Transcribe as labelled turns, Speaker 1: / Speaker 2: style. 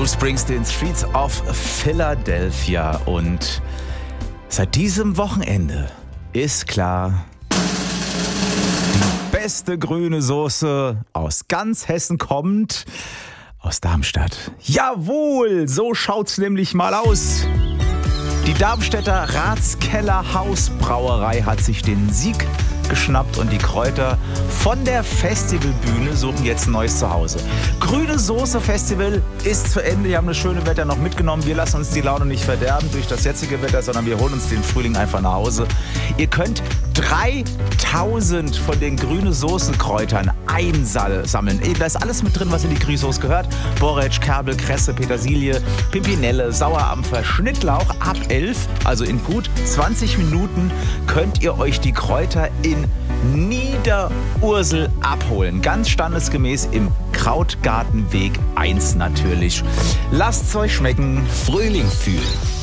Speaker 1: Bruce Springsteen, Streets of Philadelphia. Und seit diesem Wochenende ist klar, die beste grüne Soße aus ganz Hessen kommt aus Darmstadt. Jawohl, so schaut's nämlich mal aus. Die Darmstädter Ratskeller Hausbrauerei hat sich den Sieg geschnappt und die Kräuter von der Festivalbühne suchen jetzt ein neues Zuhause. Grüne Soße Festival ist zu Ende. Wir haben das schöne Wetter noch mitgenommen. Wir lassen uns die Laune nicht verderben durch das jetzige Wetter, sondern wir holen uns den Frühling einfach nach Hause. Ihr könnt 3000 von den grüne Soßenkräutern einsammeln. Da ist alles mit drin, was in die Grüne Soße gehört. Borretsch, Kerbel, Kresse, Petersilie, Pimpinelle, Sauerampfer, Schnittlauch. Ab 11, also in gut 20 Minuten, könnt ihr euch die Kräuter in Niederursel abholen. Ganz standesgemäß im Krautgartenweg 1 natürlich. Lasst's euch schmecken.
Speaker 2: Frühling fühlen.